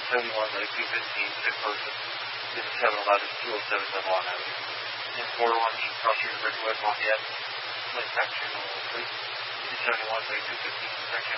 71, like 215, 6 person. This is 711, 207 on Long Island. And 401 East Cross River Bridge, West Lafayette, like section 3. 71, like 215, section